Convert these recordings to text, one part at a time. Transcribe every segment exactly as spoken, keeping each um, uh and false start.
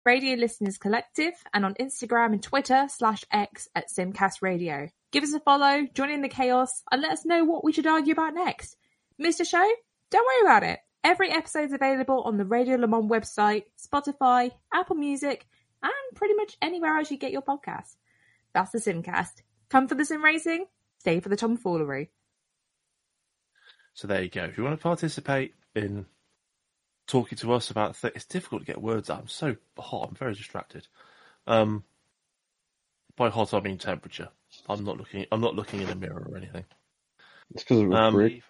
Radio Listeners Collective, and on Instagram and Twitter slash X at Simcast Radio. Give us a follow, join in the chaos, and let us know what we should argue about next. Missed a show? Don't worry about it. Every episode's available on the Radio Le Mans website, Spotify, Apple Music, and pretty much anywhere else you get your podcasts. That's the Simcast. Come for the sim racing, stay for the tomfoolery. So there you go. If you want to participate in talking to us about th- it's difficult to get words out. I'm so hot. I'm very distracted. Um, by hot, I mean temperature. I'm not looking. I'm not looking in a mirror or anything. It's because of a Um, brick.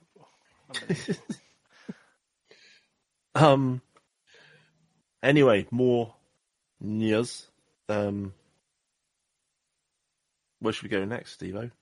um. Anyway, more news. Um. Where should we go next, Steve-O?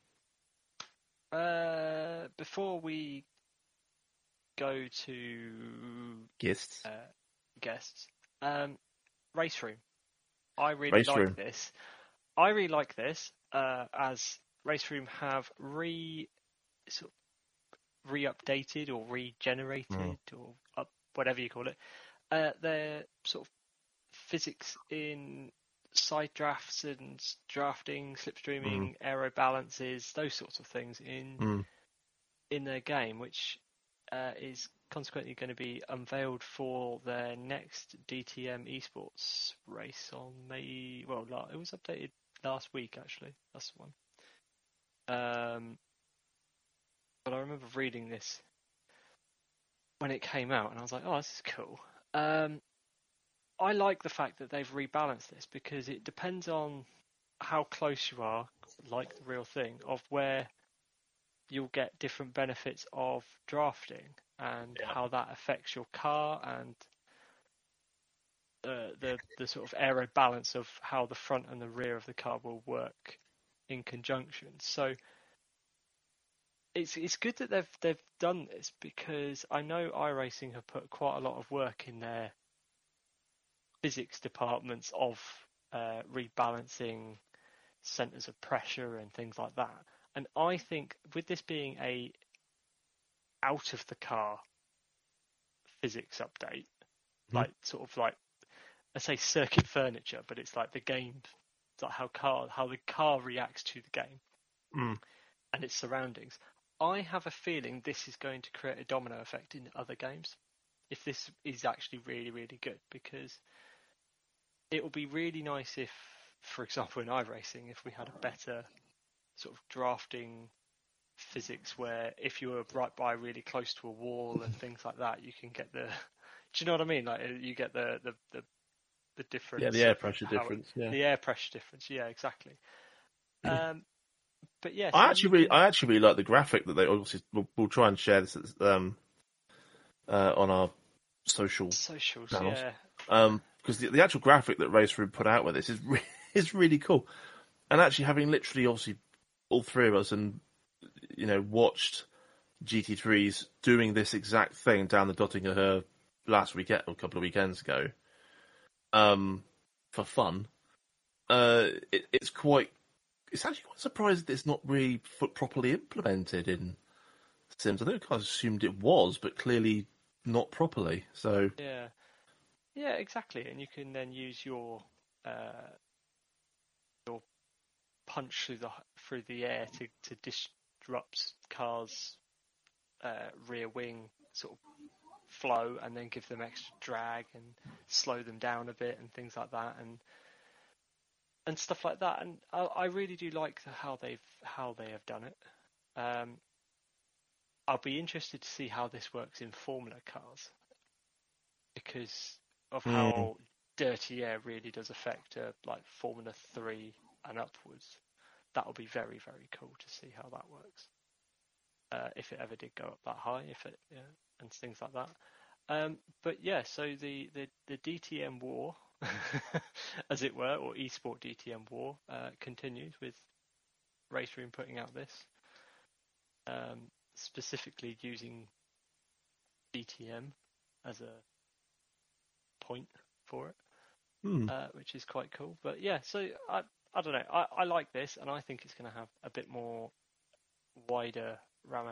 Uh, before we go to Guests. uh, guests, um, Race Room. I really Race like Room. this. I really like this uh, as Race Room have re sort of re-updated or regenerated Mm. or up, whatever you call it. Uh, their sort of physics in side drafts and drafting, slipstreaming, aero balances, those sorts of things in Mm. in their game, which uh, is consequently going to be unveiled for their next D T M esports race on May. Well, la- it was updated last week actually. That's the one. Um, but I remember reading this when it came out, and I was like, "Oh, this is cool." Um, I like the fact that they've rebalanced this because it depends on how close you are, like the real thing, of where you'll get different benefits of drafting and Yeah. how that affects your car and uh, the the sort of aero balance of how the front and the rear of the car will work in conjunction. So it's it's good that they've they've done this because I know iRacing have put quite a lot of work in their physics departments of uh, rebalancing centers of pressure and things like that. And I think with this being a out of the car physics update, Mhm. like sort of like I say circuit furniture, but it's like the game, it's like how car how the car reacts to the game Mm. and its surroundings. I have a feeling this is going to create a domino effect in other games if this is actually really really good, because it will be really nice if, for example, in iRacing, if we had a better sort of drafting physics where if you were right by really close to a wall and things like that, you can get the. Do you know what I mean? Like you get the the the, the difference. Yeah, the air of pressure how it- difference. Yeah. The air pressure difference. Yeah, exactly. Um, but yeah, I so actually you really, can- I actually really like the graphic that they obviously. We'll, we'll try and share this um, uh, on our social socials. channels. Yeah, Um, because the, the actual graphic that Race Room put out with this is re- is really cool, and actually having literally obviously all three of us and you know watched G T threes doing this exact thing down the Dottinger Her last weekend or a couple of weekends ago, um, for fun. Uh, it, it's quite. It's actually quite surprised that it's not really f- properly implemented in Sims. I think I assumed it was, but clearly not properly. So yeah, yeah, exactly. And you can then use your uh, your punch through the through the air to to disrupt cars' uh, rear wing sort of flow, and then give them extra drag and slow them down a bit and things like that, and and stuff like that. And I, I really do like the, how they've how they have done it. Um, I'll be interested to see how this works in Formula cars because of Mm. how dirty air really does affect uh, like Formula three and upwards. That will be very very cool to see how that works. Uh, if it ever did go up that high, if it yeah, and things like that. Um, but yeah, so the, the, the D T M war, as it were, or eSport D T M war, uh, continues with Race Room putting out this, um, specifically using D T M as a point for it, hmm. uh, which is quite cool. But yeah, so I I don't know, I, I like this, and I think it's going to have a bit more wider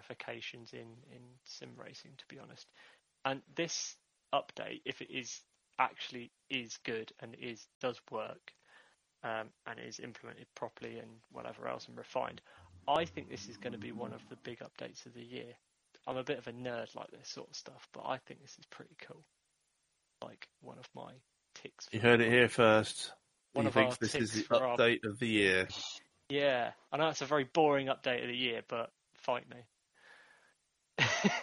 ramifications in, in sim racing, to be honest. And this update, if it is actually is good and is does work um, and is implemented properly and whatever else and refined, I think this is going to be one of the big updates of the year. I'm a bit of a nerd like this sort of stuff, but I think this is pretty cool. Like one of my ticks. You heard it here first. One he of thinks our this is the ticks for our- update of the year. Yeah, I know it's a very boring update of the year, but fight me.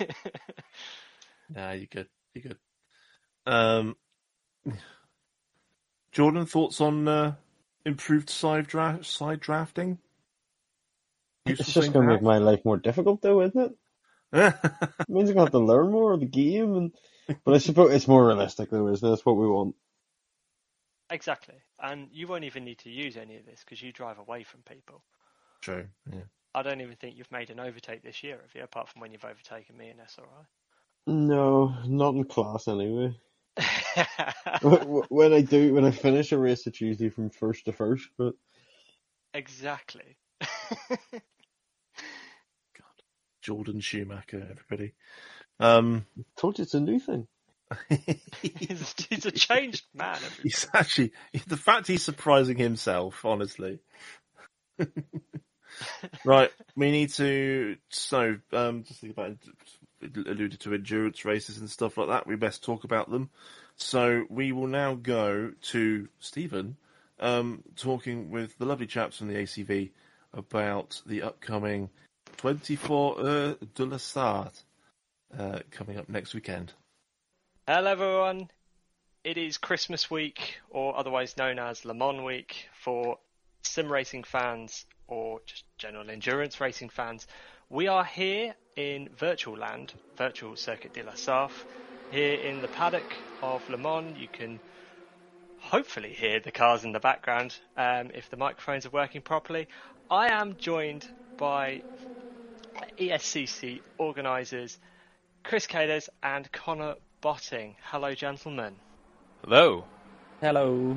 Nah, you're good. You're good. Um, Jordan, thoughts on uh, improved side draft, side drafting? It's just going to make my life more difficult, though, isn't it? have? It means I'm going to have to learn more of the game, and but I suppose it's more realistic, though, isn't it? That's what we want. Exactly, and you won't even need to use any of this because you drive away from people. True. Yeah. I don't even think you've made an overtake this year, have you? Apart from when you've overtaken me in S R I. No, not in class anyway. When I do, when I finish a race, it's usually from first to first. But exactly. God, Jordan Schumacher, everybody. Um, I told you it's a new thing. he's, he's a changed man. Everybody. He's actually the fact he's surprising himself, honestly. Right, we need to. So, um, just think about it, alluded to endurance races and stuff like that. We best talk about them. So we will now go to Stephen, um, talking with the lovely chaps from the A C V about the upcoming twenty-four Heures de la Sarthe uh, coming up next weekend. Hello, everyone. It is Christmas week, or otherwise known as Le Mans week, for sim racing fans or just general endurance racing fans. We are here in virtual land, virtual Circuit de la Sarthe, here in the paddock of Le Mans. You can hopefully hear the cars in the background um, if the microphones are working properly. I am joined by E S C C organisers Chris Caders and Connor Botting. Hello, gentlemen. Hello. Hello.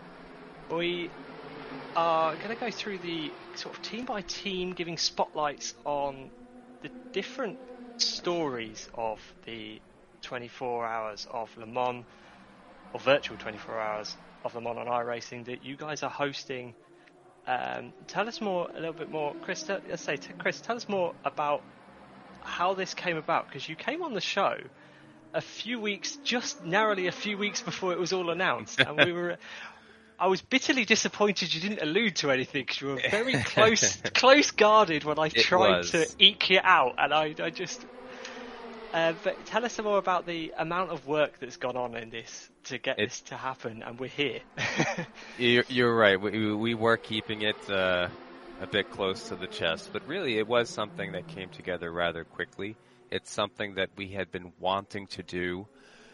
We are going to go through the sort of team by team, giving spotlights on the different stories of the twenty-four hours of Le Mans, or virtual twenty-four hours of Le Mans on iRacing that you guys are hosting. Um, tell us more, a little bit more, Chris. Tell, let's say, t- Chris, tell us more about how this came about, because you came on the show a few weeks, just narrowly a few weeks before it was all announced, and we were. I was bitterly disappointed you didn't allude to anything because you were very close, close guarded when I It tried was. to eke you out, and I, I just. Uh, but tell us some more about the amount of work that's gone on in this to get It- this to happen, and we're here. You're, you're right. We, we were keeping it uh, a bit close to the chest, but really it was something that came together rather quickly. It's something that we had been wanting to do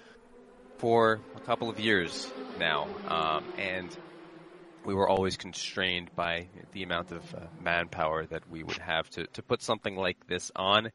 for a couple of years now, um, and we were always constrained by the amount of uh, manpower that we would have to, to put something like this on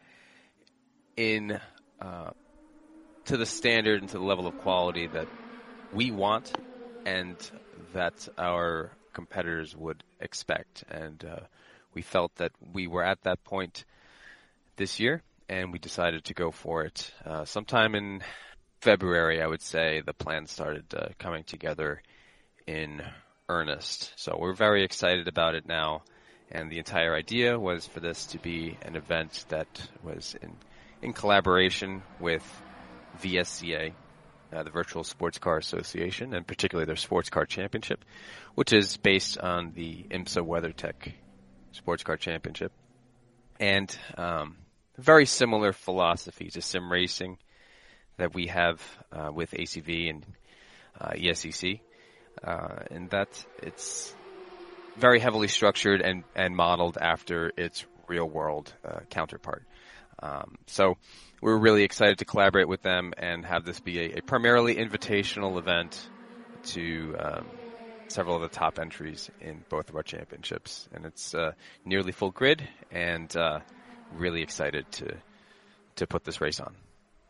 in uh, to the standard and to the level of quality that we want and that our competitors would expect. And uh, we felt that we were at that point this year, and we decided to go for it. Uh, sometime in February, I would say, the plan started uh, coming together in earnest. So we're very excited about it now, and the entire idea was for this to be an event that was in, in collaboration with V S C A, uh, the Virtual Sports Car Association, and particularly their Sports Car Championship, which is based on the IMSA WeatherTech Sports Car Championship. And um, very similar philosophy to sim racing that we have uh, with A C V and uh, E S C C, uh, in that it's very heavily structured and, and modeled after its real-world uh, counterpart. Um, so we're really excited to collaborate with them and have this be a, a primarily invitational event to um, several of the top entries in both of our championships. And it's uh, nearly full grid, and uh, really excited to to put this race on.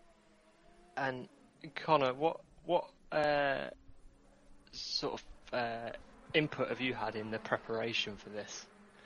And Connor, what what uh, sort of uh, input have you had in the preparation for this?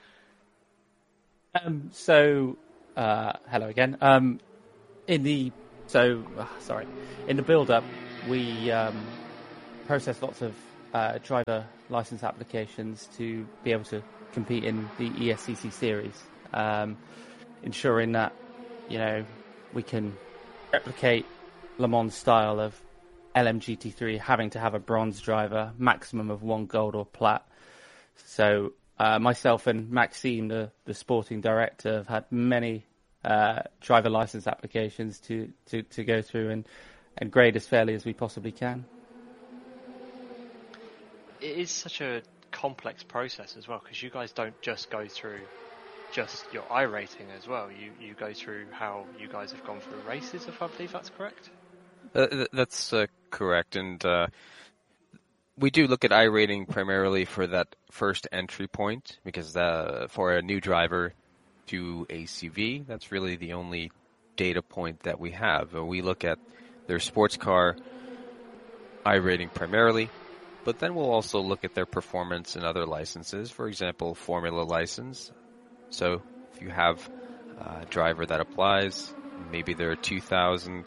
Um, so, uh, hello again. Um, in the so uh, sorry, in the build-up, we um, process lots of uh, driver license applications to be able to compete in the E S C C series, um, ensuring that, you know, we can replicate Le Mans style of L M G T three having to have a bronze driver, maximum of one gold or plat. So uh, myself and Maxime, the, the sporting director, have had many uh, driver license applications to, to, to go through and, and grade as fairly as we possibly can. It is such a complex process as well, because you guys don't just go through just your I rating as well. You you go through how you guys have gone through races, if I believe that's correct. Uh, th- that's uh, correct, and uh, we do look at I rating primarily for that first entry point, because uh, for a new driver to A C V, that's really the only data point that we have. Uh, we look at their sports car I rating primarily, but then we'll also look at their performance in other licenses, for example, Formula license. So if you have a driver that applies, maybe they're a two thousand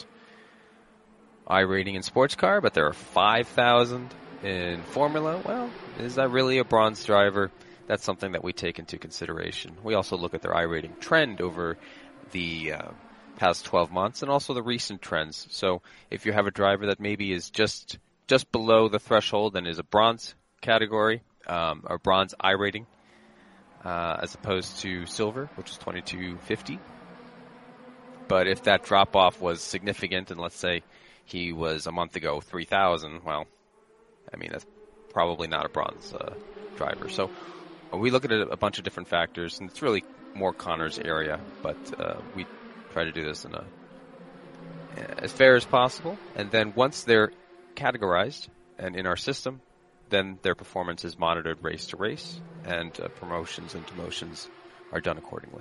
I rating in sports car, but there are five thousand in Formula, well, is that really a bronze driver? That's something that we take into consideration. We also look at their I rating trend over the uh, past twelve months and also the recent trends. So if you have a driver that maybe is just just below the threshold and is a bronze category, um, or bronze I rating, uh, as opposed to silver, which is twenty-two fifty. But if that drop off was significant, and let's say he was a month ago three thousand, well, I mean, that's probably not a bronze uh, driver. So we look at a, a bunch of different factors, and it's really more Connor's area, but uh, we try to do this in a as fair as possible. And then once they're categorized and in our system, then their performance is monitored race to race, and uh, promotions and demotions are done accordingly.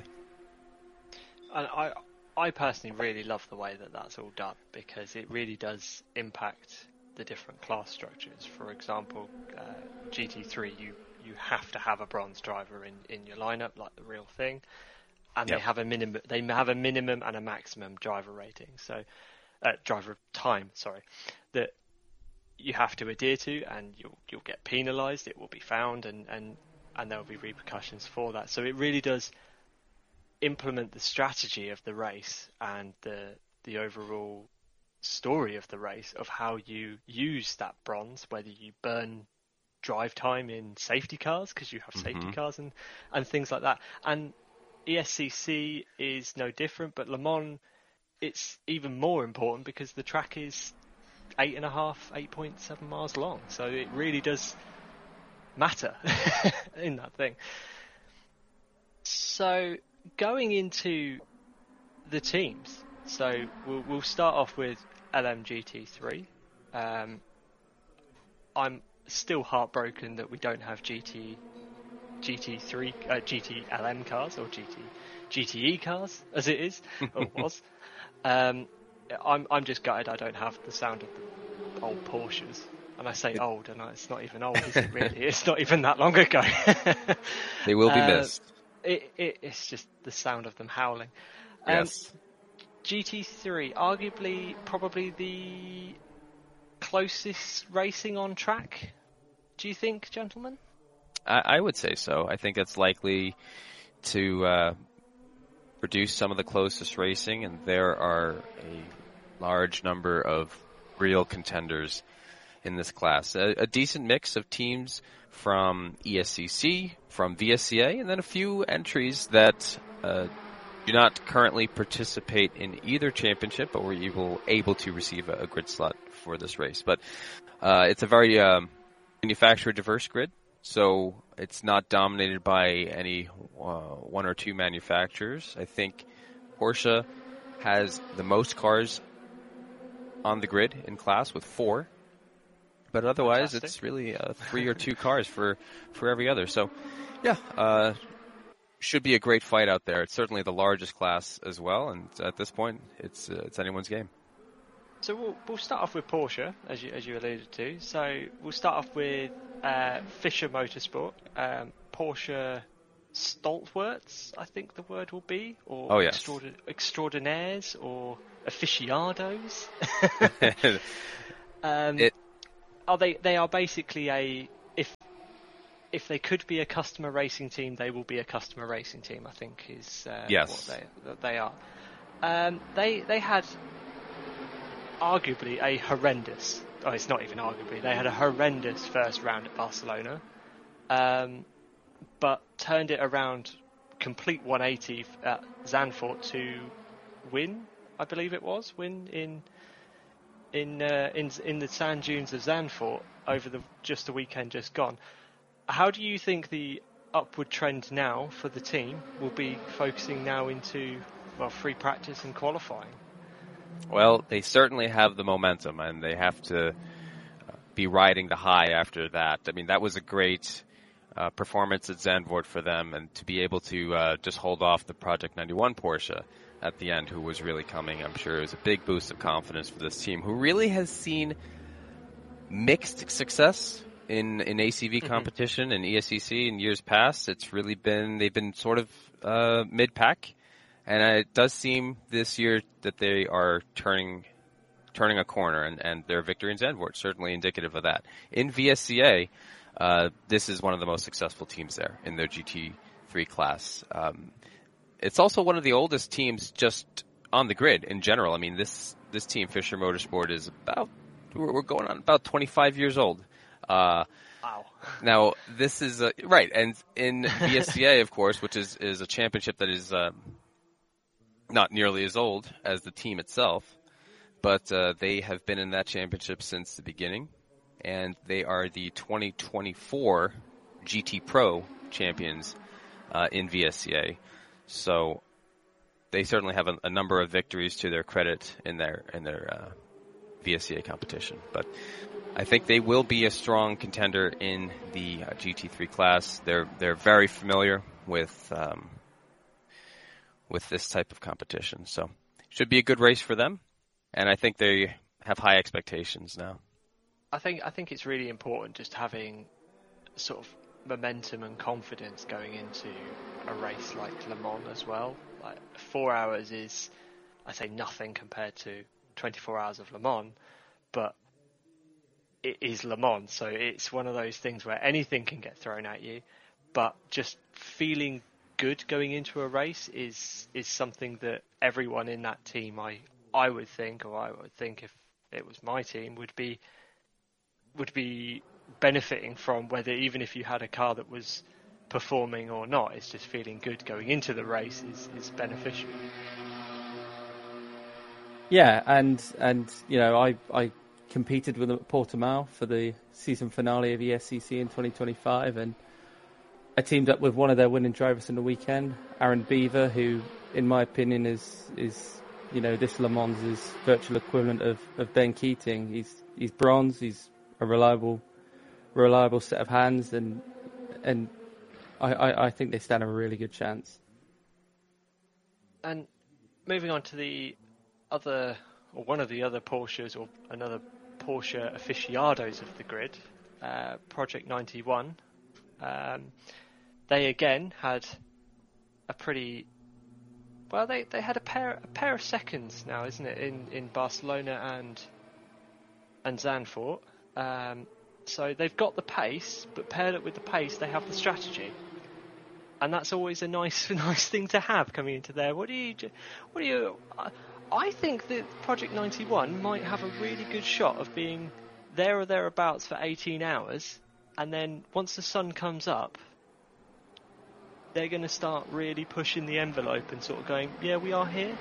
And I, I personally really love the way that that's all done, because it really does impact the different class structures. For example, uh, G T three, you, you have to have a bronze driver in, in your lineup, like the real thing, and Yep. they have a minimum. They have a minimum and a maximum driver rating. So, uh, driver time, sorry, that you have to adhere to, and you'll you'll get penalised. It will be found, and, and, and there will be repercussions for that. So it really does implement the strategy of the race and the the overall story of the race of how you use that bronze, whether you burn drive time in safety cars because you have safety Mhm. cars and, and things like that. And E S C C is no different, but Le Mans, it's even more important because the track is eight and a half, eight point seven miles long. So it really does matter in that thing. So going into the teams, so we'll, we'll start off with L M G T three. Um, I'm still heartbroken that we don't have G T, G T three, uh, G T L M cars or G T, G T E cars as it is or was. Um, I'm I'm just gutted I don't have the sound of the old Porsches. And I say old, and it's not even old, is it really? It's not even that long ago. They will be Uh, missed. It, it it's just the sound of them howling. Um, Yes. G T three, arguably probably the closest racing on track. Do you think, gentlemen? I, I would say so. I think it's likely to uh, produce some of the closest racing, and there are a large number of real contenders in this class. A, a decent mix of teams from E S C C, from V S C A, and then a few entries that uh, do not currently participate in either championship, but were able, able to receive a, a grid slot for this race. But uh, it's a very um, manufacturer diverse grid, so it's not dominated by any uh, one or two manufacturers. I think Porsche has the most cars on the grid in class with four, but otherwise Fantastic. it's really uh, three or two cars for, for every other. So, yeah, uh, should be a great fight out there. It's certainly the largest class as well, and at this point, it's uh, it's anyone's game. So we'll we'll start off with Porsche, as you as you alluded to. So we'll start off with uh, Fischer Motorsport, um, Porsche Stalwarts, I think the word will be, or Oh, yes. extraordi- extraordinaires, or aficionados. um, It are they? They are basically a if if they could be a customer racing team, they will be a customer racing team. I think is uh, Yes. what they that they are. Um, they they had arguably a horrendous. Oh, it's not even arguably. They had a horrendous first round at Barcelona, um, but turned it around, complete one eighty at Zandvoort to win. I believe it was win in in uh, in in the sand dunes of Zandvoort over the just the weekend just gone. How do you think the upward trend now for the team will be focusing now into well free practice and qualifying? Well, they certainly have the momentum, and they have to be riding the high after that. I mean, that was a great uh, performance at Zandvoort for them, and to be able to uh, just hold off the Project ninety-one Porsche at the end, who was really coming, I'm sure, is a big boost of confidence for this team, who really has seen mixed success in, in A C V Mm-hmm. competition and E S C C in years past. It's really been, they've been sort of uh, mid-pack. And it does seem this year that they are turning turning a corner, and, and their victory in Zandvoort certainly indicative of that. In V S C A, uh, this is one of the most successful teams there in their G T three class. Um, it's also one of the oldest teams just on the grid in general. I mean, this this team, Fisher Motorsport, is about we're, we're going on about twenty-five years old. Uh, Wow. now, this is a, right, and in V S C A, of course, which is is a championship that is. Uh, not nearly as old as the team itself, but uh, they have been in that championship since the beginning, and they are the twenty twenty-four G T Pro champions uh, in V S C A. So they certainly have a, a number of victories to their credit in their in their uh, V S C A competition. But I think they will be a strong contender in the uh, G T three class. They're they're very familiar with. Um, with this type of competition. So should be a good race for them, and I think they have high expectations now. I think I think it's really important just having sort of momentum and confidence going into a race like Le Mans as well. Like four hours is, I say, nothing compared to twenty-four hours of Le Mans, but it is Le Mans, so it's one of those things where anything can get thrown at you, but just feeling good going into a race is is something that everyone in that team, I I would think, or I would think if it was my team, would be would be benefiting from, whether even if you had a car that was performing or not, it's just feeling good going into the race is, is beneficial. Yeah, and and you know, I I competed with them at Portimao for the season finale of E S C C in twenty twenty-five, and I teamed up with one of their winning drivers on the weekend, Aaron Beaver, who, in my opinion, is is you know this Le Mans' virtual equivalent of, of Ben Keating. He's he's bronze. He's a reliable reliable set of hands, and and I, I, I think they stand a really good chance. And moving on to the other, or one of the other Porsches, or another Porsche aficionados of the grid, uh, Project ninety-one. Um, they again had a pretty well. They, they had a pair a pair of seconds now, isn't it, in, in Barcelona and and Zandvoort. Um, so they've got the pace, but paired up with the pace, they have the strategy, and that's always a nice nice thing to have coming into there. What do you what do you? I, I think that Project ninety-one might have a really good shot of being there or thereabouts for eighteen hours. And then once the sun comes up, they're going to start really pushing the envelope and sort of going, yeah, we are here.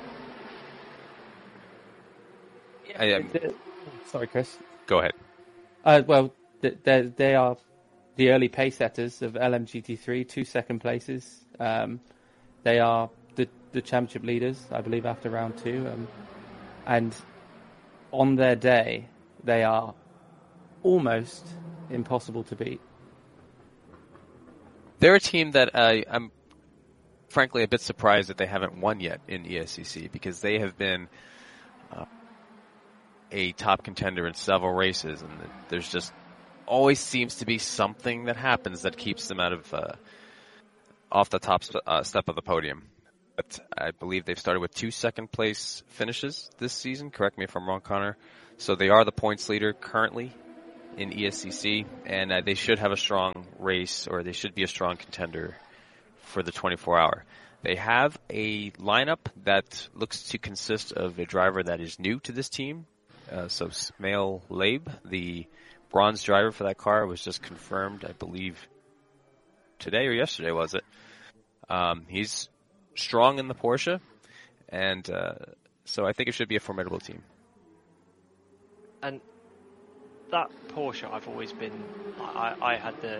I, um, Sorry, Chris. go ahead. Uh, well, they they are the early pace setters of L M G T three, two second places. Um, they are the, the championship leaders, I believe, after round two. Um, and on their day, they are almost impossible to beat. They're a team that uh, I'm frankly a bit surprised that they haven't won yet in E S C C, because they have been uh, a top contender in several races, and there's just always seems to be something that happens that keeps them out of uh, off the top st- uh, step of the podium. But I believe they've started with two second place finishes this season. Correct me if I'm wrong, Connor. So they are the points leader currently in E S C C, and uh, they should have a strong race, or they should be a strong contender for the twenty-four hour. They have a lineup that looks to consist of a driver that is new to this team. Uh, so Smail Laib, the bronze driver for that car, was just confirmed, I believe, today or yesterday, was it? Um, he's strong in the Porsche, and uh, so I think it should be a formidable team. And that Porsche, I've always been. I, I had the,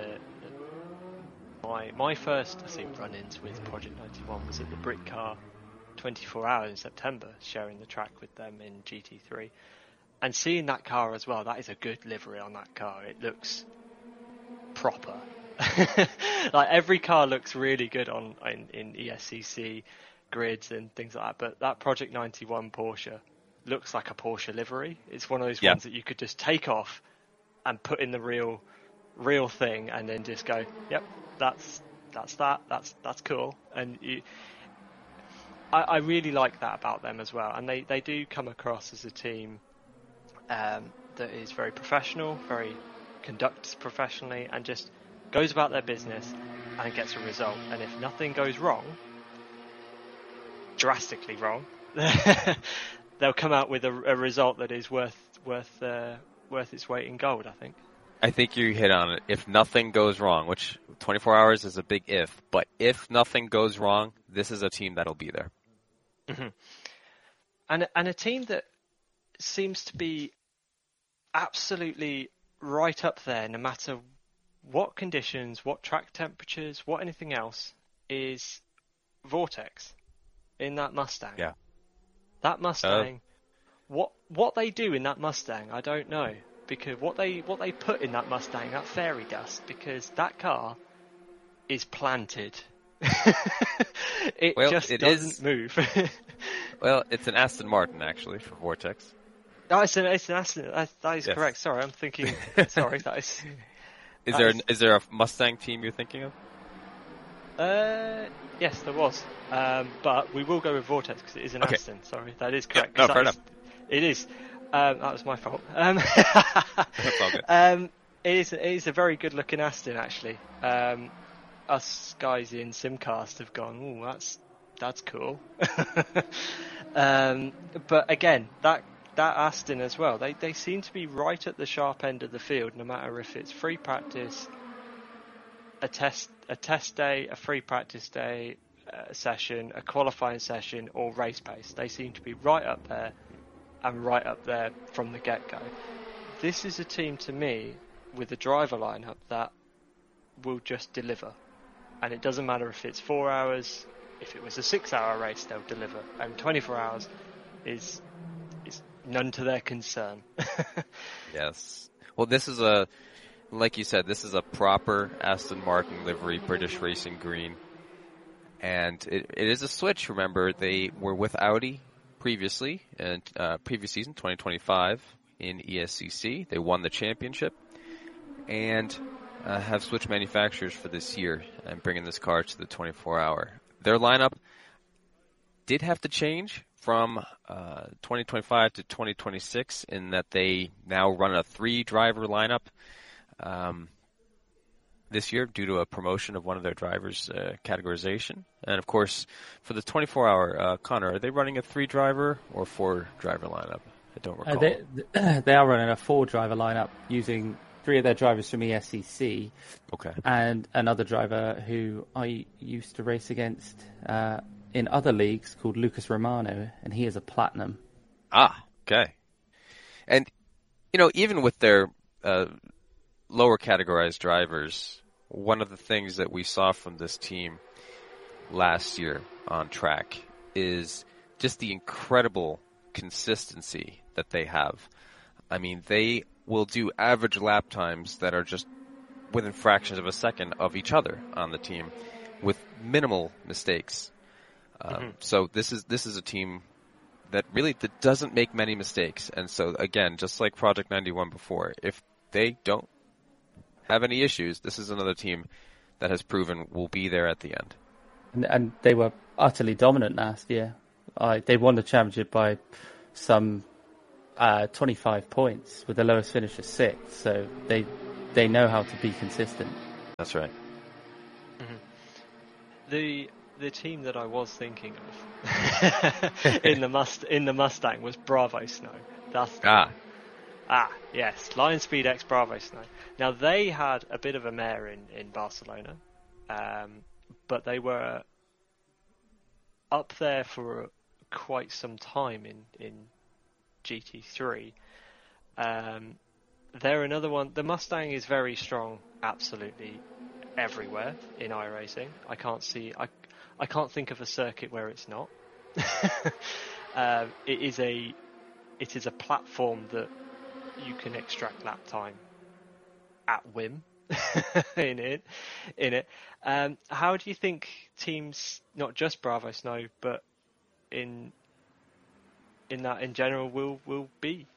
the my my first I think run-ins with Project ninety-one was at the Britcar twenty-four hour in September, sharing the track with them in G T three, and seeing that car as well. That is a good livery on that car. It looks proper. Like every car looks really good on in, in E S C C grids and things like that. But that Project ninety-one Porsche looks like a Porsche livery. It's one of those yeah. ones that you could just take off and put in the real, real thing, and then just go, "Yep, that's that's that. That's that's cool." And you, I, I really like that about them as well. And they, they do come across as a team um, that is very professional, very conducts professionally, and just goes about their business and gets a result. And if nothing goes wrong, drastically wrong, they'll come out with a, a result that is worth worth uh, worth its weight in gold, I think. I think you hit on it. If nothing goes wrong, which twenty-four hours is a big if, but if nothing goes wrong, this is a team that'll be there. Mm-hmm. And and a team that seems to be absolutely right up there, no matter what conditions, what track temperatures, what anything else, is Vortex in that Mustang. Yeah. That Mustang, uh, what what they do in that Mustang, I don't know, because what they what they put in that Mustang, that fairy dust, because that car is planted. It well, just it doesn't is, move. Well, it's an Aston Martin actually for Vortex. Oh, it's an, it's an Aston. That, that is yes. correct. Sorry, I'm thinking. Sorry, that is. Is that there is, an, is there a Mustang team you're thinking of? Uh, yes, there was. Um, but we will go with Vortex because it is an okay. Aston. Sorry, that is correct. Yeah, no, that fair is, enough. It is. Um, that was my fault. Um, That's all good. Um, it is. It is a very good-looking Aston, actually. Um, us guys in Simcast have gone, "Ooh, that's that's cool." um, but again, that that Aston as well. They they seem to be right at the sharp end of the field, no matter if it's free practice, a test a test day, a free practice day, a session, a qualifying session, or race pace. They seem to be right up there, and right up there from the get-go. This is a team, to me, with a driver lineup that will just deliver. And it doesn't matter if it's four hours, if it was a six-hour race, they'll deliver. And twenty-four hours is is none to their concern. Yes. Well, this is a, like you said, this is a proper Aston Martin livery, British Racing Green. And it, it is a switch. Remember, they were with Audi previously, and uh, previous season, twenty twenty-five, in E S C C. They won the championship. And uh, have switched manufacturers for this year and bringing this car to the twenty-four hour. Their lineup did have to change from uh, twenty twenty-five to twenty twenty-six in that they now run a three-driver lineup um, this year due to a promotion of one of their drivers' uh, categorization. And, of course, for the twenty-four hour, uh, Connor, are they running a three-driver or four-driver lineup? I don't recall. Uh, they, they are running a four-driver lineup using three of their drivers from E S C C. Okay. And another driver who I used to race against uh, in other leagues called Lucas Romano, and he is a platinum. Ah, okay. And, you know, even with their uh, lower categorized drivers, one of the things that we saw from this team last year on track is just the incredible consistency that they have. I mean, they will do average lap times that are just within fractions of a second of each other on the team with minimal mistakes. Um, mm-hmm. So this is this is a team that really that doesn't make many mistakes. And so, again, just like Project ninety-one before, if they don't have any issues, this is another team that has proven will be there at the end. And, and they were utterly dominant last year. Uh, they won the championship by some uh, twenty-five points with the lowest finish of sixth, so they they know how to be consistent. That's right. Mm-hmm. The the team that I was thinking of in the must in the Mustang was Bravo Snow. That's Ah. Ah, yes, Lion Speed X Bravo Snow. Now, they had a bit of a mare in, in Barcelona, um, but they were up there for quite some time in, in G T three. Um, they're another one. The Mustang is very strong, absolutely everywhere in iRacing. I can't see, I, I can't think of a circuit where it's not. um, it is a, it is a platform that you can extract lap time at whim in it. In it, um, how do you think teams, not just Bravo Snow, but in in that in general, will will be?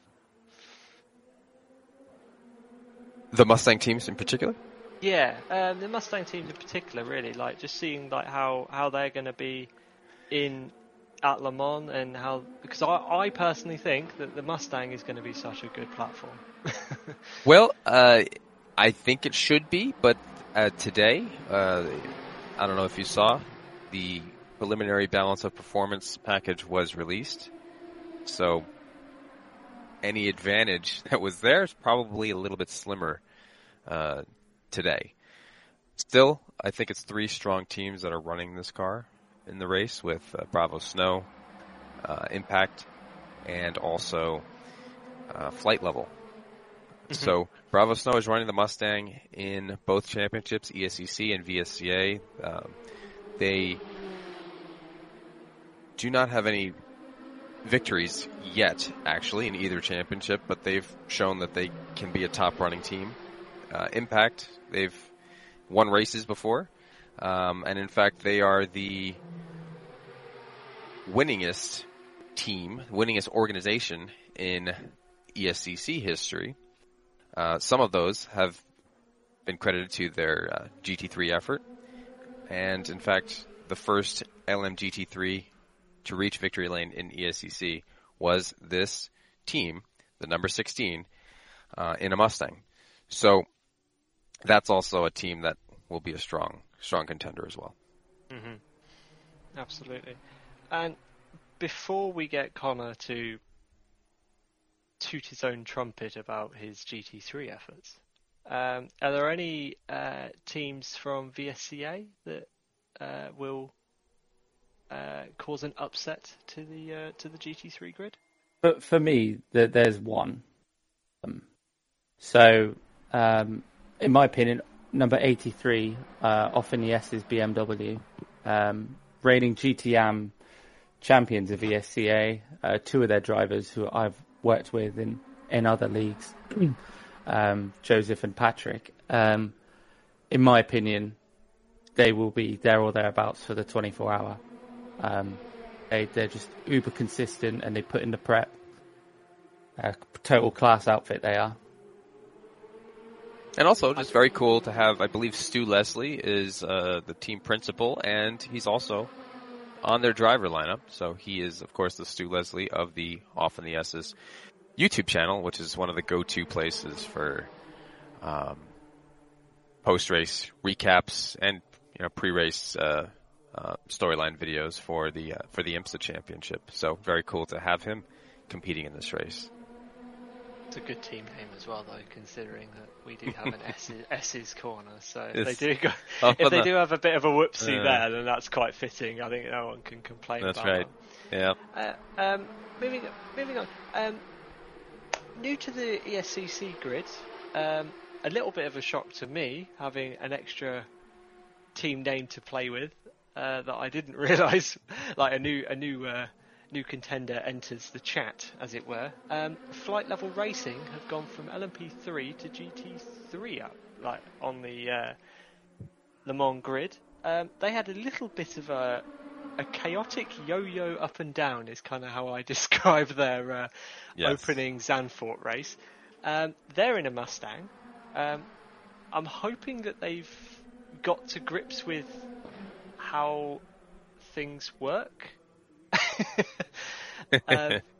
The Mustang teams in particular? Yeah, um, the Mustang teams in particular, really, like just seeing like how, how they're going to be in at Le Mans, and how, because I, I personally think that the Mustang is going to be such a good platform. Well, uh, I think it should be, but uh, today, uh, I don't know if you saw, the preliminary balance of performance package was released. So any advantage that was there is probably a little bit slimmer uh, today. Still, I think it's three strong teams that are running this car in the race, with uh, Bravo Snow, uh, Impact, and also uh, Flight Level. Mm-hmm. So Bravo Snow is running the Mustang in both championships, E S C C and V S C A. Um, they do not have any victories yet, actually, in either championship, but they've shown that they can be a top running team. Uh, Impact, they've won races before, um, and in fact, they are the winningest team, winningest organization in E S C C history. Uh, some of those have been credited to their uh, G T three effort, and in fact, the first L M G T three to reach victory lane in E S C C was this team, the number sixteen, uh, in a Mustang. So that's also a team that will be a strong, strong contender as well. Mm-hmm. Absolutely. And before we get Connor to toot his own trumpet about his G T three efforts, um, are there any uh, teams from V S C A that uh, will uh, cause an upset to the uh, to the G T three grid? But for me, the, there's one. Um, so, um, in my opinion, number eighty-three, uh, off in the S's B M W, um, reigning G T A champions of V S C A, uh, two of their drivers who I've worked with in, in other leagues, um, Joseph and Patrick. Um, in my opinion, they will be there or thereabouts for the twenty-four hour. Um, they, they're just uber consistent, and they put in the prep. Uh, total class outfit they are. And also, just very cool to have, I believe Stu Leslie is uh, the team principal, and he's also on their driver lineup. So he is, of course, the Stu Leslie of the Off in the S's YouTube channel, which is one of the go-to places for um, post-race recaps and, you know, pre-race uh, uh, storyline videos for the uh, for the IMSA Championship. So very cool to have him competing in this race. It's a good team name as well, though, considering that we do have an S, S's corner. So if It's, they do go, oh, if they no. do have a bit of a whoopsie Uh, there, then that's quite fitting. I think no one can complain That's about right. Yeah. that. Uh, um, moving moving on. Um, new to the E S C C grid, um, a little bit of a shock to me having an extra team name to play with uh, that I didn't realise. Like a new a new. Uh, New contender enters the chat, as it were. Um, Flight Level Racing have gone from L M P three to G T three up, like on the uh, Le Mans grid. Um, they had a little bit of a, a chaotic yo-yo up and down, is kind of how I describe their uh, Yes. opening Zandvoort race. Um, they're in a Mustang. Um, I'm hoping that they've got to grips with how things work. um,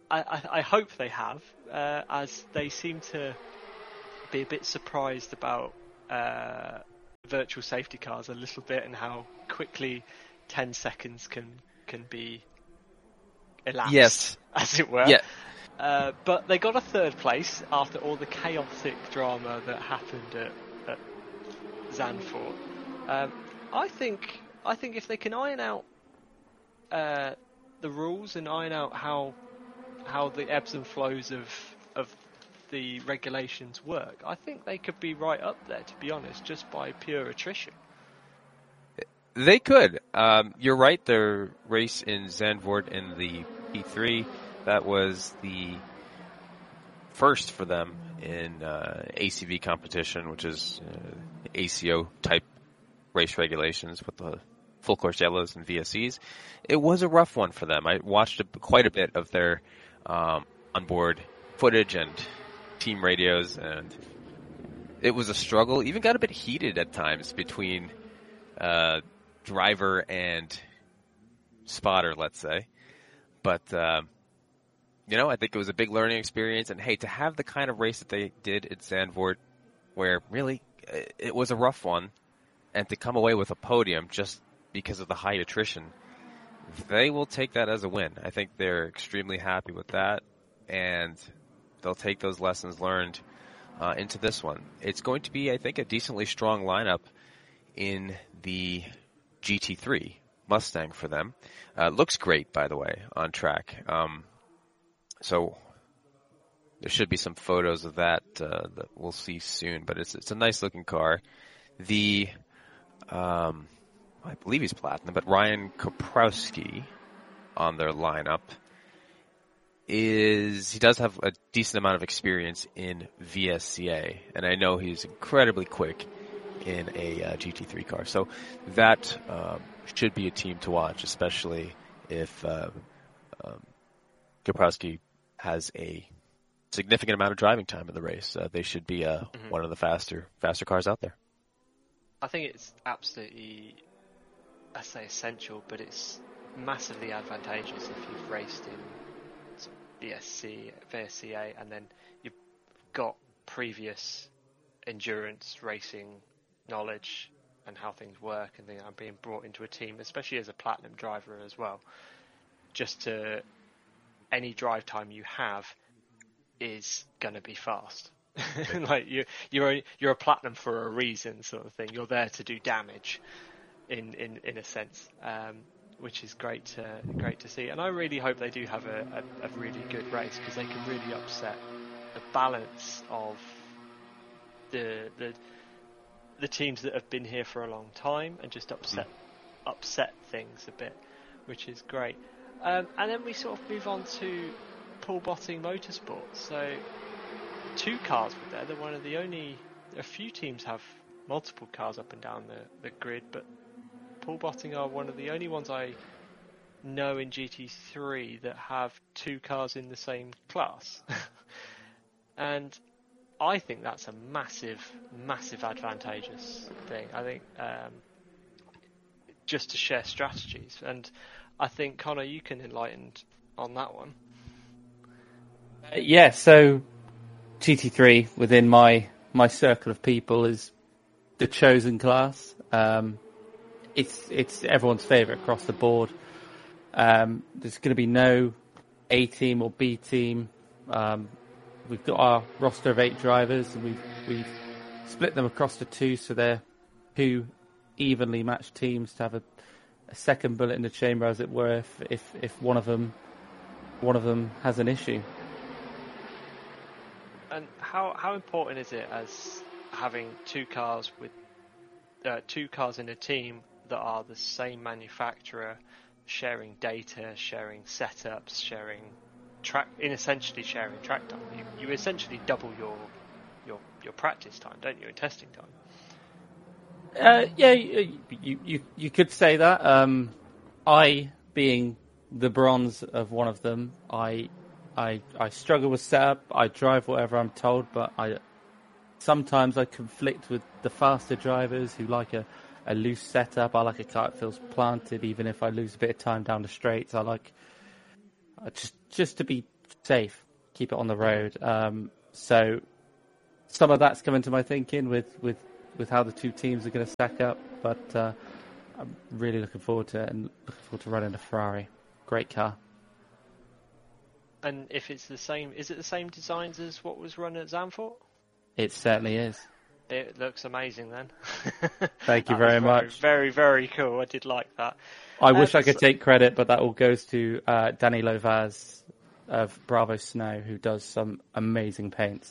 I, I, I hope they have, uh, as they seem to be a bit surprised about uh, virtual safety cars a little bit and how quickly ten seconds can can be elapsed, Yes. as it were. Yeah. Uh, but they got a third place after all the chaotic drama that happened at, at Zandvoort. Um, I think I think if they can iron out uh, the rules and iron out how how the ebbs and flows of of the regulations work, I think they could be right up there, to be honest, just by pure attrition. They could. Um, you're right. Their race in Zandvoort in the P three, that was the first for them in uh, A C V competition, which is uh, A C O type race regulations with the full course yellows and V S Es. It was a rough one for them. I watched a, quite a bit of their um, onboard footage and team radios, and it was a struggle. Even got a bit heated at times between uh, driver and spotter, let's say. But, uh, you know, I think it was a big learning experience. And, hey, to have the kind of race that they did at Zandvoort, where really it was a rough one, and to come away with a podium just because of the high attrition, they will take that as a win. I think they're extremely happy with that, and they'll take those lessons learned uh, into this one. It's going to be, I think, a decently strong lineup in the G T three Mustang for them. Uh, looks great, by the way, on track. Um, so there should be some photos of that uh, that we'll see soon. But it's it's a nice looking car. The um, I believe he's platinum, but Ryan Koprowski on their lineup is he does have a decent amount of experience in V S C A, and I know he's incredibly quick in a uh, G T three car. So that um, should be a team to watch, especially if uh, um, Koprowski has a significant amount of driving time in the race. Uh, they should be uh, mm-hmm. one of the faster faster cars out there. I think it's absolutely, I say essential, but it's massively advantageous if you've raced in sort of V S C, V S C A, and then you've got previous endurance racing knowledge and how things work, and then being brought into a team, especially as a platinum driver as well. Just to any drive time you have is going to be fast. Like you, you're a, you're a platinum for a reason, sort of thing. You're there to do damage, in in, in a sense, um, which is great to great to see. And I really hope they do have a, a, a really good race, because they can really upset the balance of the the the teams that have been here for a long time, and just upset mm. upset things a bit, which is great. Um, and then we sort of move on to Paul Botting Motorsports. So two cars were there. They're one of the only. A few teams have multiple cars up and down the, the grid, but Paul Botting are one of the only ones I know in G T three that have two cars in the same class. And I think that's a massive, massive advantageous thing. I think um, just to share strategies, and I think Connor, you can enlighten on that one. Uh, yeah, so G T three within my my circle of people is the chosen class. Um, it's it's everyone's favourite across the board. Um, there's going to be no A team or B team. Um, we've got our roster of eight drivers, and we've we've split them across the two, so they're two evenly matched teams to have a, a second bullet in the chamber, as it were, if if, if one of them one of them has an issue. And how how important is it as having two cars with uh, two cars in a team that are the same manufacturer, sharing data, sharing setups, sharing track, in essentially sharing track time? You, you essentially double your your your practice time, don't you, in testing time? Uh, yeah, you, you you could say that. Um, I, being the bronze of one of them, I. I, I struggle with setup. I drive whatever I'm told, but I sometimes I conflict with the faster drivers who like a, a loose setup. I like a car that feels planted, even if I lose a bit of time down the straights. I like I just just to be safe, keep it on the road. Um, so some of that's come into my thinking with, with, with how the two teams are going to stack up, but uh, I'm really looking forward to it and looking forward to running a Ferrari. Great car. And if it's the same, is it the same designs as what was run at Zandvoort? It certainly is. It looks amazing then. Thank you That very was much. Very, very cool. I did like that. I wish Um, I could so- take credit, but that all goes to uh, Danny Lovaz of Bravo Snow, who does some amazing paints.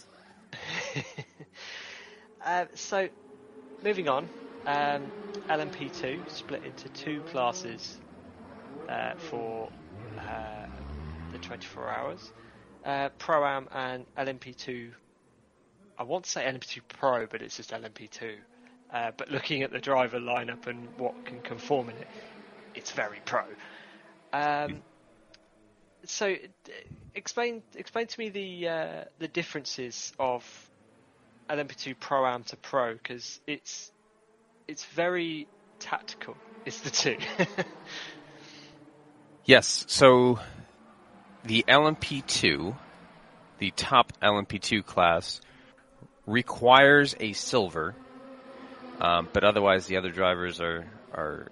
uh, so, moving on, um, L M P two split into two classes uh, for uh, the twenty-four hours. Uh, Pro-Am and L M P two. I want to say L M P two Pro, but it's just L M P two. Uh, but looking at the driver lineup and what can conform in it, it's very pro. Um, so, d- explain explain to me the uh, the differences of L M P two Pro-Am to Pro, because it's it's very tactical. It's the two. Yes, so the L M P two, the top L M P two class, requires a silver, um, but otherwise the other drivers are are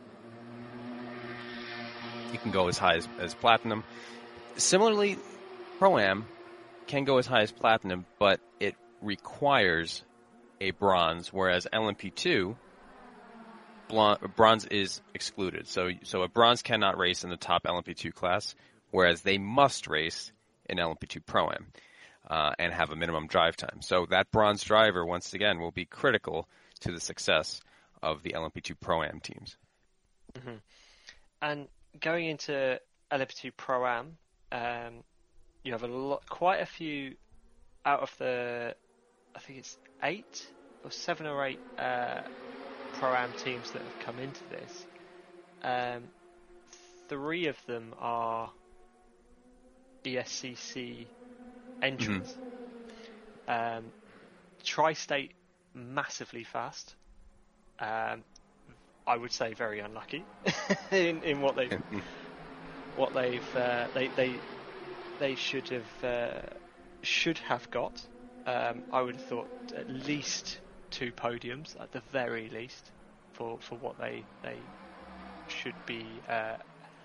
you can go as high as, as platinum. Similarly, Pro-Am can go as high as platinum, but it requires a bronze, whereas L M P two blon- bronze is excluded. So so a bronze cannot race in the top L M P two class, whereas they must race in L M P two Pro-Am. Uh, and have a minimum drive time. So that bronze driver, once again, will be critical to the success of the L M P two Pro-Am teams. hmm And going into L M P two Pro-Am, um, you have a lot, quite a few out of the, I think it's eight or seven or eight uh, Pro-Am teams that have come into this. Um, three of them are E S C C entrants. Um, Tri-State massively fast. Um, I would say very unlucky in, in what they what they've uh, they they they should have uh, should have got. Um, I would have thought at least two podiums at the very least for, for what they they should be uh,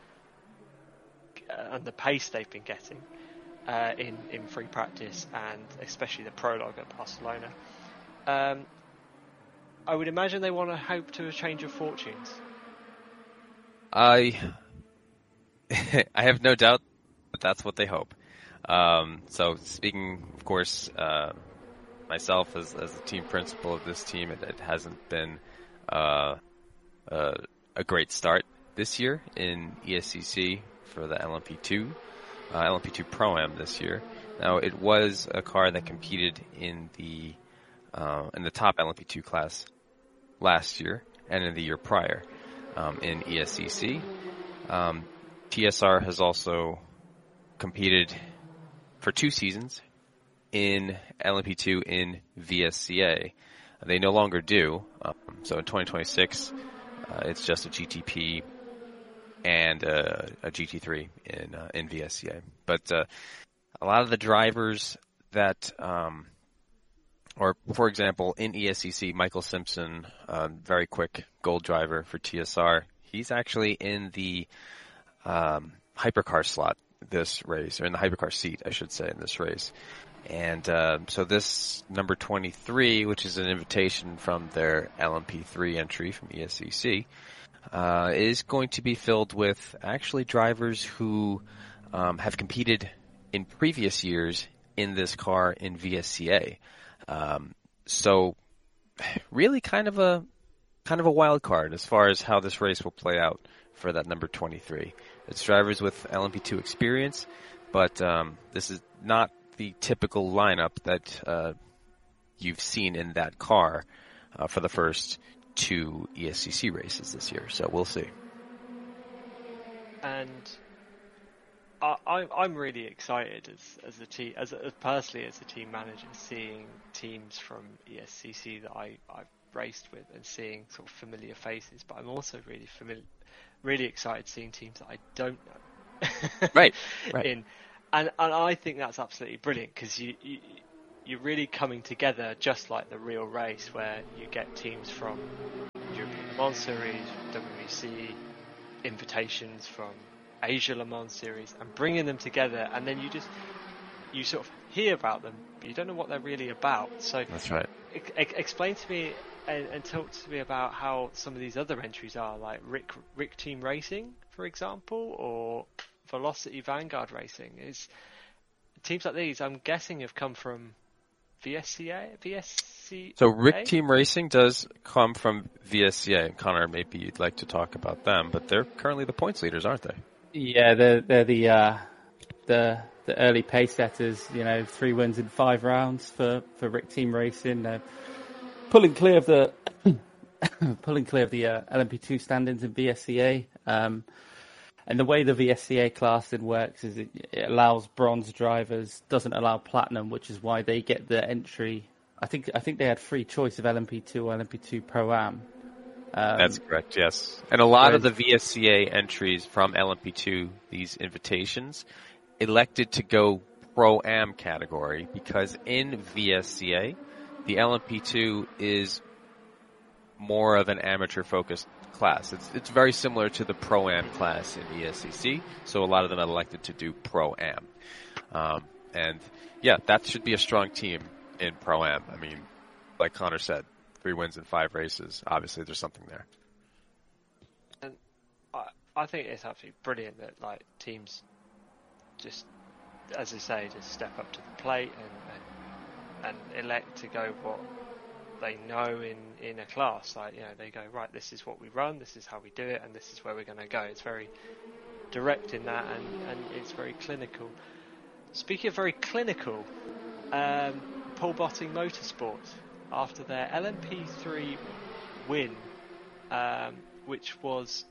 and the pace they've been getting. Uh, in, in free practice and especially the prologue at Barcelona. Um, I would imagine they want to hope to a change of fortunes. I I have no doubt that that's what they hope. Um, so speaking, of course, uh, myself as as the team principal of this team, it, it hasn't been uh, uh, a great start this year in E S C C for the L M P two. Uh, L M P two Pro-Am this year. Now, it was a car that competed in the uh, in the top L M P two class last year and in the year prior um, in E S C C. Um, T S R has also competed for two seasons in L M P two in V S C A. They no longer do. Um, so in twenty twenty-six, uh, it's just a G T P and uh, a G T three in uh, in V S C A. But uh, a lot of the drivers that, um, or for example, in E S C C, Michael Simpson, uh, very quick gold driver for T S R, he's actually in the um, hypercar slot this race, or in the hypercar seat, I should say, in this race. And uh, so this number twenty-three, which is an invitation from their L M P three entry from E S C C, Uh, is going to be filled with actually drivers who um, have competed in previous years in this car in V S C A. Um, so really kind of a kind of a wild card as far as how this race will play out for that number twenty-three. It's drivers with L M P two experience, but um, this is not the typical lineup that uh, you've seen in that car uh, for the first two E S C C races this year, so we'll see. And I, I'm I'm really excited as as a team, as, a, as personally as a team manager, seeing teams from E S C C that I I've raced with and seeing sort of familiar faces. But I'm also really familiar, really excited seeing teams that I don't know. Right, right. In and and I think that's absolutely brilliant because you, you you're really coming together just like the real race, where you get teams from European Le Mans Series, W E C, invitations from Asia Le Mans Series, and bringing them together, and then you just you sort of hear about them, but you don't know what they're really about. So That's right. e- e- explain to me and, and talk to me about how some of these other entries are, like Rick Rick Team Racing, for example, or Velocity Vanguard Racing. Is teams like these, I'm guessing, have come from V S C A, V S C A? So Rick Team Racing does come from V S C A. And Connor, maybe you'd like to talk about them, but they're currently the points leaders, aren't they? Yeah, they're they're the uh, the the early pace setters. You know, three wins in five rounds for, for Rick Team Racing. They're pulling clear of the pulling clear of the uh, L M P two standings in V S C A. Um, and the way the V S C A classing works is it, it allows bronze drivers, doesn't allow platinum, which is why they get the entry. I think I think they had free choice of L M P two or L M P two Pro-Am. Um, That's correct, yes. And a lot of whereas- the V S C A entries from L M P two, these invitations, elected to go Pro-Am category because in V S C A, the L M P two is more of an amateur-focused class. It's it's very similar to the Pro-Am class in E S C C, so a lot of them elected to do Pro-Am. Um, and yeah, that should be a strong team in Pro-Am. I mean, like Connor said, three wins in five races. Obviously, there's something there. And I, I think it's absolutely brilliant that like teams just, as I say, just step up to the plate and and, and elect to go what they know in, in a class. Like, you know, they go, right, this is what we run, this is how we do it, and this is where we're going to go. It's very direct in that, and, and it's very clinical. Speaking of very clinical, um, Paul Botting Motorsport, after their L M P three win, um, which was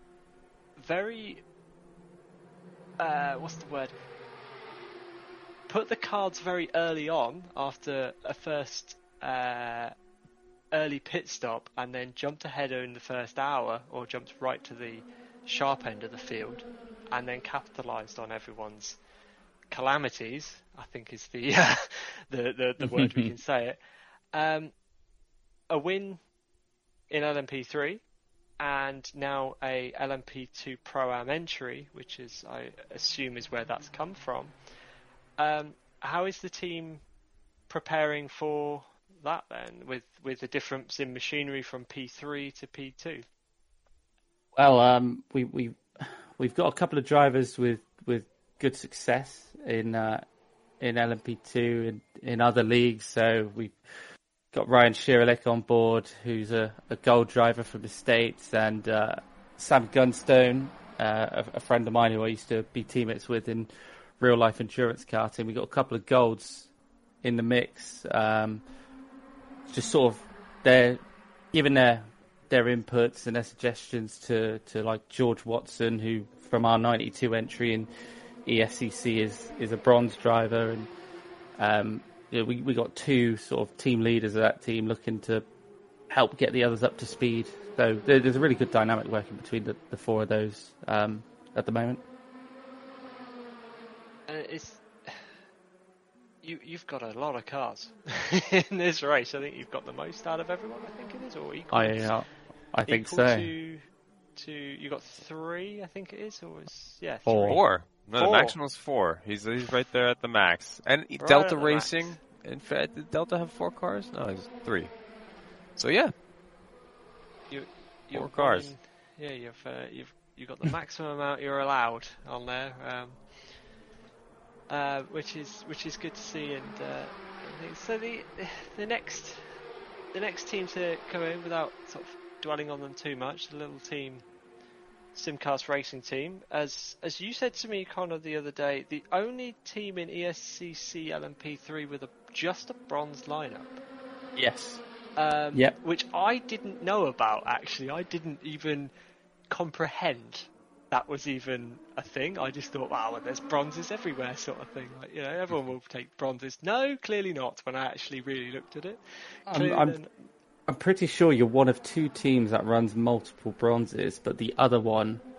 very, uh, what's the word? Put the cards very early on after a first uh, early pit stop, and then jumped ahead in the first hour, or jumped right to the sharp end of the field, and then capitalised on everyone's calamities, I think is the uh, the, the the word we can say it. Um, a win in L M P three, and now a L M P two Pro-Am entry, which is, I assume, is where that's come from. Um, how is the team preparing for that then, with, with the difference in machinery from P three to P two? Well, um, we we we've got a couple of drivers with, with good success in uh, in L M P two and in other leagues. So we've got Ryan Shirelek on board, who's a, a gold driver from the States, and uh, Sam Gunstone, uh, a, a friend of mine who I used to be teammates with in real life endurance karting. We got a couple of golds in the mix. Um, just sort of they're giving their their inputs and their suggestions to, to like George Watson, who from our ninety-two entry in E S C C is is a bronze driver, and um, you know, we we got two sort of team leaders of that team looking to help get the others up to speed. So there, there's a really good dynamic working between the, the four of those um, at the moment. Uh, it's you. You've got a lot of cars in this race. I think you've got the most out of everyone. I think it is, or equal. I uh, I think equal so. To, to you got three, I think it is, or is yeah Four. three. Four. No, Four. the maximum's four. He's he's right there at the max. And Right Delta at the Racing, max. in fact, did Delta have four cars? No, it's three. So yeah, You, Four you're cars. running- yeah, you've uh, you've you got the maximum amount you're allowed on there, um, uh, which is which is good to see. And uh, I think- so the the next the next team to come in, without sort of dwelling on them too much, the little team, Simcast Racing Team, as as you said to me, Connor, the other day, the only team in E S C C L M P three with a just a bronze lineup. Yes. Um, Yep. Which I didn't know about, actually. I didn't even comprehend that was even a thing. I just thought, wow, well, there's bronzes everywhere, sort of thing. Like, you know, everyone will take bronzes. No, clearly not, when I actually really looked at it. I'm, Clearly I'm, then- I'm pretty sure you're one of two teams that runs multiple bronzes, but the other one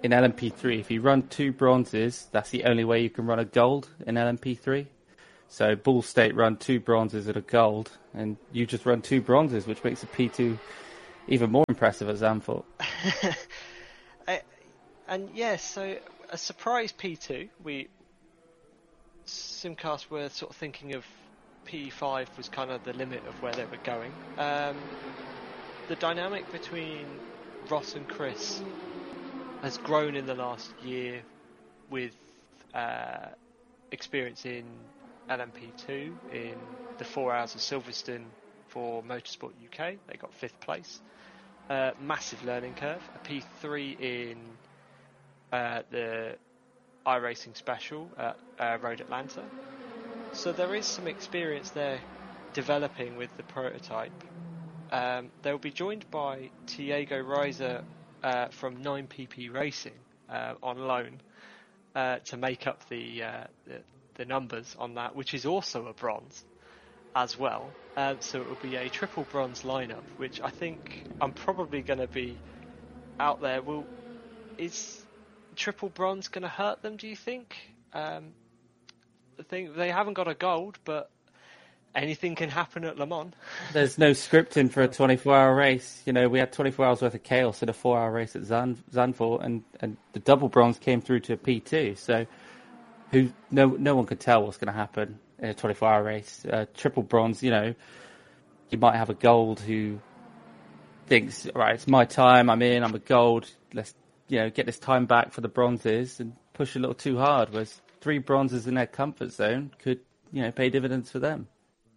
in L M P three, if you run two bronzes, that's the only way you can run a gold in L M P three. So Ball State run two bronzes and a gold, and you just run two bronzes, which makes a P two even more impressive at Zandvoort. I, and yeah, so a surprise P two. We Simcast were sort of thinking of P five was kind of the limit of where they were going. Um, the dynamic between Ross and Chris has grown in the last year with uh, experience in L M P two, in the four hours of Silverstone for Motorsport U K. They got fifth place. Uh, massive learning curve. A P three in uh, the iRacing Special at uh, Road Atlanta. So there is some experience there developing with the prototype. Um, they'll be joined by Tiago Reiser uh, from nine P P Racing uh, on loan uh, to make up the, uh, the the numbers on that, which is also a bronze as well. Um, so it will be a triple bronze lineup, which I think I'm probably going to be out there. Will is triple bronze going to hurt them? Do you think? Um, I think they haven't got a gold, but anything can happen at Le Mans. There's no scripting for a twenty-four hour race. You know, we had twenty-four hours worth of chaos in a four hour race at Zand- Zandvoort, and, and the double bronze came through to a P two. So who no no one could tell what's going to happen in a twenty-four hour race. Uh, triple bronze, you know, you might have a gold who thinks, right, it's my time, I'm in, I'm a gold, let's, you know, get this time back for the bronzes and push a little too hard, whereas three bronzes in their comfort zone could, you know, pay dividends for them.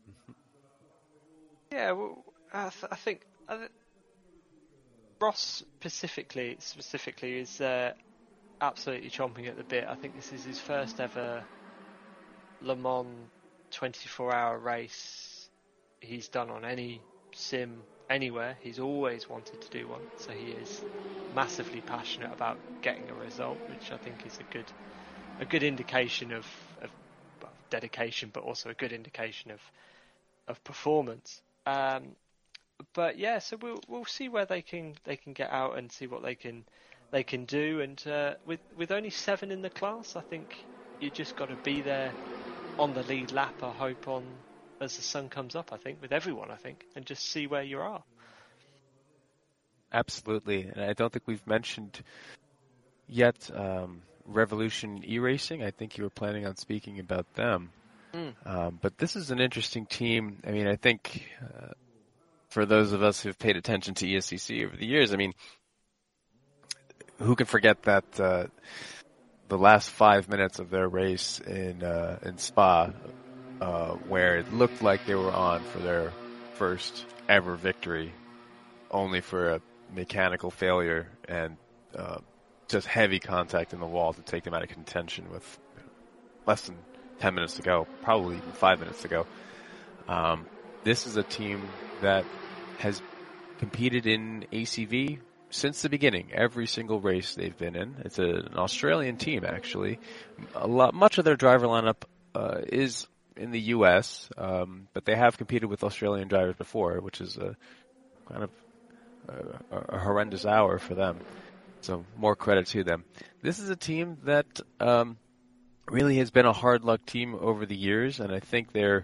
Yeah, well, I, th- I think I th- Ross specifically specifically is uh, absolutely chomping at the bit. I think this is his first ever Le Mans twenty-four hour race he's done on any sim anywhere. He's always wanted to do one, so he is massively passionate about getting a result, which I think is a good a good indication of, of well, dedication, but also a good indication of of performance. Um, but yeah, so we'll we'll see where they can they can get out and see what they can they can do. And uh, with with only seven in the class, I think you just got to be there on the lead lap. I hope on as the sun comes up. I think with everyone, I think, and just see where you are. Absolutely, and I don't think we've mentioned yet um, Revolution E-Racing. I think you were planning on speaking about them. Mm. Um, but this is an interesting team. I mean, I think uh, for those of us who've paid attention to E S C C over the years, I mean, who can forget that uh, the last five minutes of their race in uh, in Spa, uh, where it looked like they were on for their first ever victory, only for a mechanical failure and uh, just heavy contact in the wall to take them out of contention with less than ten minutes to go, probably even five minutes to go. Um, this is a team that has competed in A C V since the beginning. Every single race they've been in. It's a, an Australian team, actually. A lot, much of their driver lineup uh, is in the U S, um, but they have competed with Australian drivers before, which is a kind of a, a horrendous hour for them. So more credit to them. This is a team that um, really has been a hard luck team over the years, and I think they're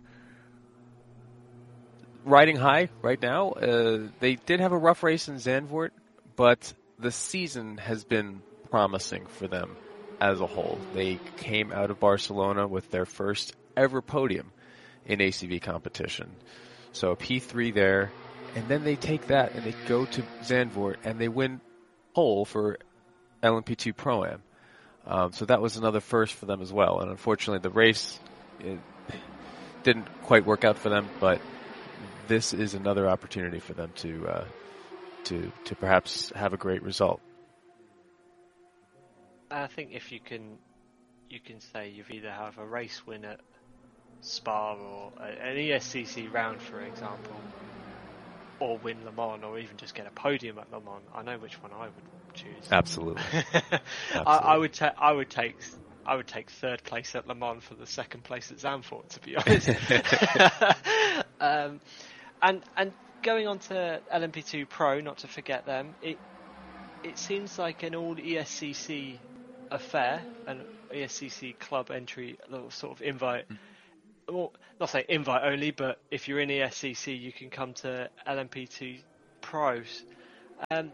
riding high right now. Uh, they did have a rough race in Zandvoort, but the season has been promising for them as a whole. They came out of Barcelona with their first ever podium in A C V competition. So a P three there, and then they take that and they go to Zandvoort and they win pole for L M P two Pro-Am. Um, so that was another first for them as well. And unfortunately the race it didn't quite work out for them, but this is another opportunity for them to uh, to to perhaps have a great result. I think if you can you can say you've either have a race win at Spa or an E S C C round, for example, or win Le Mans, or even just get a podium at Le Mans. I know which one I would choose. Absolutely. Absolutely. I, I would ta- I would take I would take third place at Le Mans for the second place at Zandvoort, to be honest. um, and and going on to L M P two Pro, not to forget them, it it seems like an all E S C C affair, an E S C C club entry, little sort of invite. Well, not saying invite only, but if you're in E S C C, you can come to L M P two Pros. Um,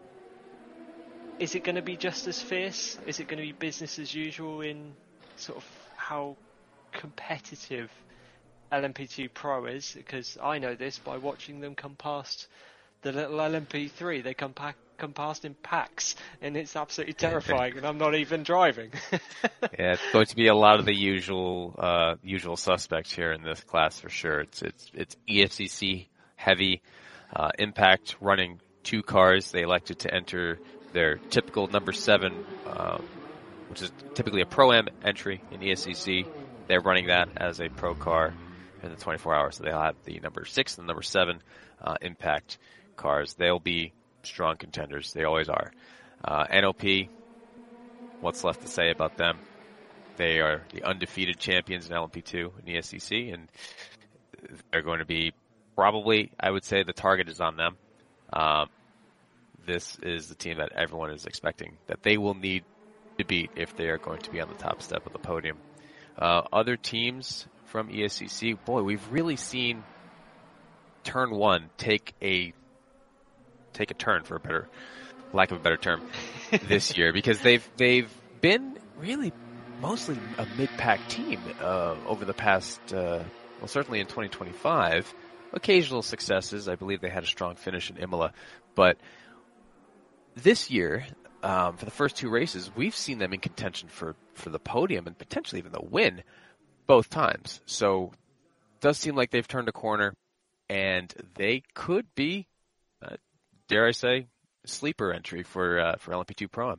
is it going to be just as fierce? Is it going to be business as usual in sort of how competitive L M P two Pro is? Because I know this by watching them come past the little L M P three. They come pa- come past in packs, and it's absolutely terrifying. And I'm not even driving. Yeah, it's going to be a lot of the usual uh, usual suspects here in this class for sure. It's it's it's E S C C heavy. Uh, Impact running two cars. They elected to enter their typical number seven, um, which is typically a Pro-Am entry in E S C C. They're running that as a pro car in the twenty-four hours. So they'll have the number six and the number seven uh, Impact cars. They'll be strong contenders. They always are. Uh, N O P, what's left to say about them? They are the undefeated champions in L M P two and E S C C, and they're going to be probably, I would say, the target is on them. Um, this is the team that everyone is expecting that they will need to beat if they are going to be on the top step of the podium. Uh, other teams from E S C C, boy, we've really seen Turn One take a take a turn, for a better lack of a better term, this year, because they've they've been really mostly a mid-pack team uh, over the past, uh, well, certainly in twenty twenty-five. Occasional successes. I believe they had a strong finish in Imola, but this year, um, for the first two races, we've seen them in contention for, for the podium and potentially even the win both times. So it does seem like they've turned a corner, and they could be, uh, dare I say, sleeper entry for uh, for L M P two Pro-Am.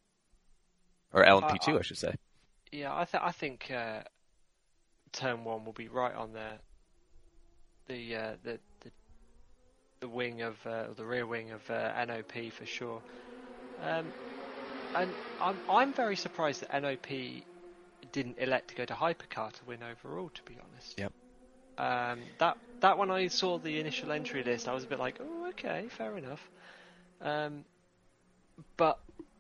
Or L M P two, I, I, I should say. Yeah, I, th- I think uh, Turn one will be right on there. The, uh, the the the wing of uh, the rear wing of uh, N O P for sure, um, and I'm I'm very surprised that N O P didn't elect to go to Hypercar to win overall. To be honest, yep. Um, that that when I saw the initial entry list, I was a bit like, oh, okay, fair enough. Um, but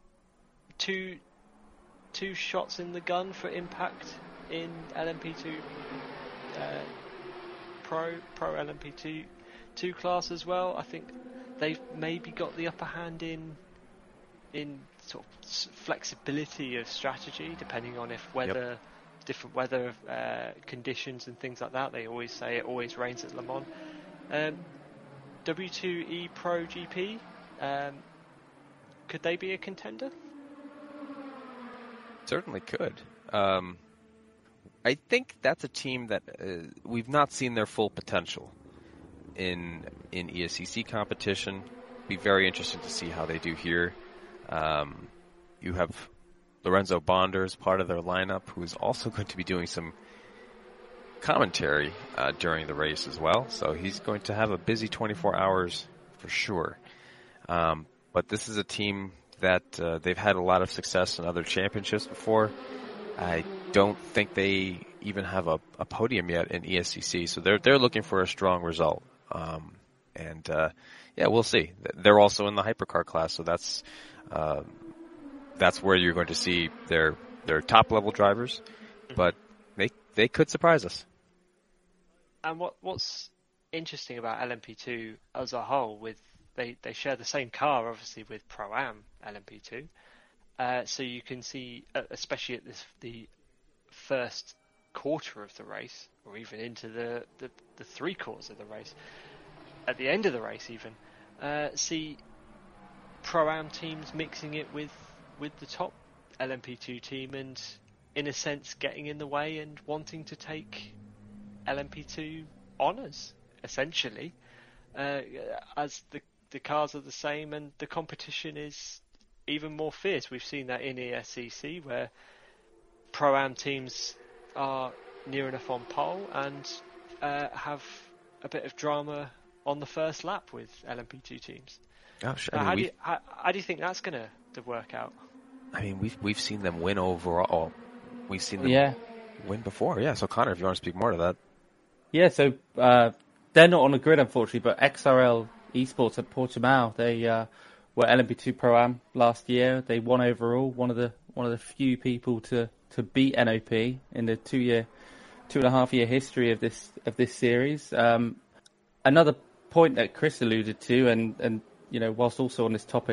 two two shots in the gun for Impact in L M P two. Uh, Pro Pro L M P two two class as well. I think they've maybe got the upper hand in in sort of flexibility of strategy, depending on if weather, yep. different weather uh, conditions and things like that. They always say it always rains at Le Mans. Um, W two E Pro G P, um, could they be a contender? Certainly could. Um, I think that's a team that uh, we've not seen their full potential in in E S C C competition. Be very interesting to see how they do here. Um, you have Lorenzo Bonder as part of their lineup, who is also going to be doing some commentary uh, during the race as well. So he's going to have a busy twenty-four hours for sure. Um, but this is a team that uh, they've had a lot of success in other championships before. I don't think they even have a, a podium yet in E S C C, so they're they're looking for a strong result. Um, and uh, yeah, we'll see. They're also in the hypercar class, so that's uh, that's where you're going to see their their top level drivers. But they they could surprise us. And what what's interesting about L M P two as a whole, with they, they share the same car, obviously, with Pro-Am L M P two. Uh, so you can see, uh, especially at this, the first quarter of the race, or even into the, the, the three quarters of the race, at the end of the race even, uh, see Pro-Am teams mixing it with, with the top L M P two team and, in a sense, getting in the way and wanting to take L M P two honours, essentially, uh, as the, the cars are the same and the competition is even more fierce. We've seen that in E S C C, where Pro-Am teams are near enough on pole and uh, have a bit of drama on the first lap with L M P two teams. Gosh, I mean, how, do you, how, how do you think that's going to work out? I mean, we've we've seen them win overall. We've seen them yeah. win before. Yeah. So Connor, if you want to speak more to that. Yeah. So uh, they're not on the grid, unfortunately, but X R L Esports at Portimao, they uh, were L M P two Pro-Am last year. They won overall. One of the one of the few people to, to beat N O P in the two year, two and a half year history of this of this series. Um, another point that Chris alluded to, and, and you know, whilst also on this topic